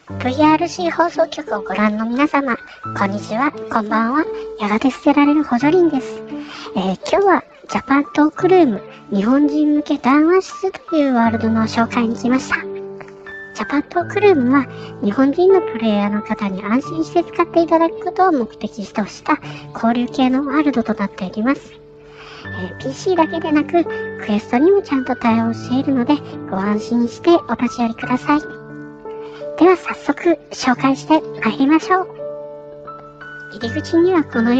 VRC 放送局をご覧の皆様、こんにちは、こんばんは。やがて捨てられる補助輪です。今日はジャパントークルーム日本人向け談話室というワールドの紹介に来ました。ジャパントークルームは日本人のプレイヤーの方に安心して使っていただくことを目的とした交流系のワールドとなっております。PC だけでなくクエストにもちゃんと対応しているのでご安心してお立ち寄りください。では早速紹介して参りましょう。入り口にはこのよう